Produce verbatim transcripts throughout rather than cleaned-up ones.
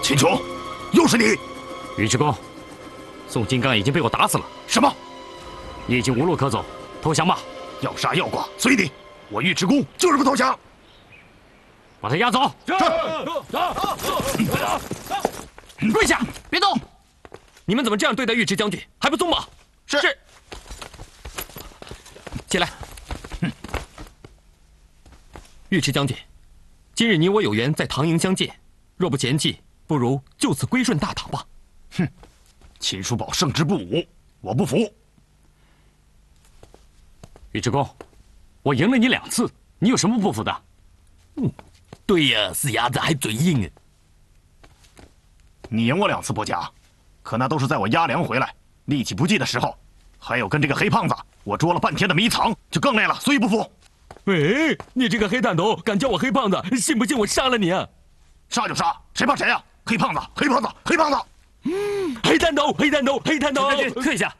秦琼，又是你！ 尉迟恭，宋金刚已经被我打死了。 什么？ 你已经无路可走，投降吧！ 要杀要剐随你，我尉迟恭就是不投降。 把他押走。 跪下，别动！你们怎么这样对待尉迟将军？还不松绑？ 是。是。 起来。尉迟将军，今日你我有缘在唐营相见，若不嫌弃，不如就此归顺大唐吧。 哼，秦叔宝胜之不武，我不服。 尉迟恭，我赢了你两次，你有什么不服的？ 嗯，对呀，死鸭子还嘴硬啊！ 你赢我两次不假，可那都是在我押粮回来、力气不济的时候，还有跟这个黑胖子我捉了半天的迷藏，就更累了，所以不服。 喂，你这个黑探头，敢叫我黑胖子，信不信我杀了你啊？ 杀就杀，谁怕谁呀、啊？黑胖子，黑胖子，黑胖子！ 嗯，黑探头，黑探头，黑探头！ 退下。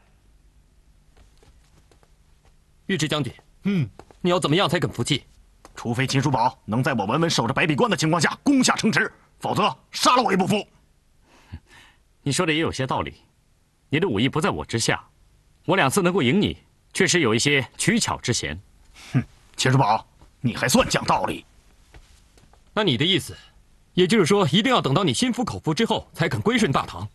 尉迟将军，嗯，你要怎么样才肯服气？ 除非秦叔宝能在我稳稳守着白壁关的情况下攻下城池，否则杀了我也不服。 你说的也有些道理，你的武艺不在我之下，我两次能够赢你，确实有一些取巧之嫌。 哼，秦叔宝，你还算讲道理。 那你的意思，也就是说，一定要等到你心服口服之后，才肯归顺大唐？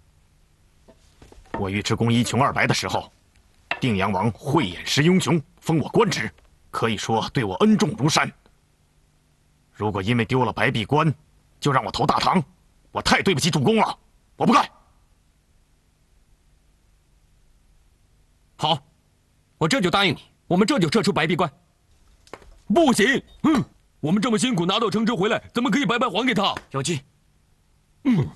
我尉迟恭一穷二白的时候，定阳王慧眼识英雄，封我官职，可以说对我恩重如山。如果因为丢了白壁关，就让我投大唐，我太对不起主公了，我不干。 好，我这就答应你，我们这就撤出白壁关。不行，嗯，我们这么辛苦拿到城池回来，怎么可以白白还给他？ 有计。 嗯，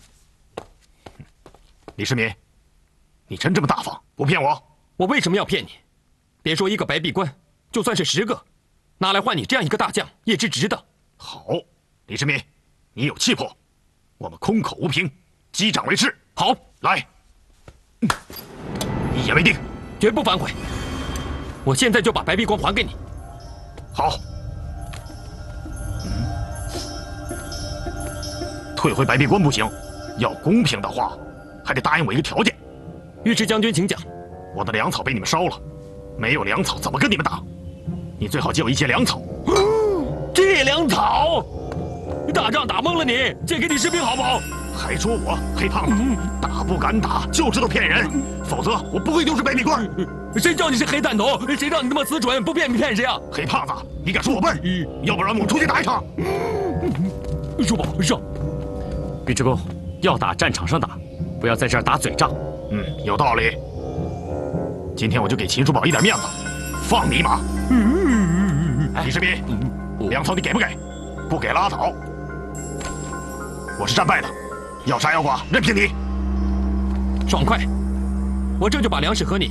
李世民，你真这么大方，不骗我？ 我为什么要骗你？别说一个白壁关，就算是十个，拿来换你这样一个大将，也是值得。 好，李世民，你有气魄，我们空口无凭，击掌为誓。 好， 来，嗯、一言为定， 绝不反悔。我现在就把白壁关还给你。 好。嗯，退回白壁关不行，要公平的话，还得答应我一个条件。 尉迟将军，请讲。 我的粮草被你们烧了，没有粮草怎么跟你们打？你最好借我一些粮草。 借粮草？打仗打懵了你，借给你士兵好不好？ 还说我黑胖子，嗯、打不敢打，就知道骗人，嗯、否则我不会丢失白壁关。 谁叫你是黑探头？谁让你那么死准？不骗你骗谁啊？ 黑胖子，你敢说我笨？嗯、要不然我们出去打一场。 叔宝上。 尉迟恭，要打战场上打，不要在这儿打嘴仗。 嗯，有道理。今天我就给秦叔宝一点面子，放你一马。嗯、李世民，嗯、粮草你给不给？不给拉倒。我是战败的，要杀要剐任凭你。 爽快，我这就把粮食和你